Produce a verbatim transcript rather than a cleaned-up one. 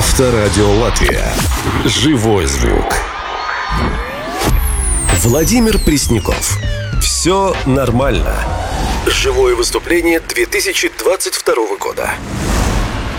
Авторадио Латвия. Живой звук. Владимир Пресняков. Все нормально. Живое выступление две тысячи двадцать второго года.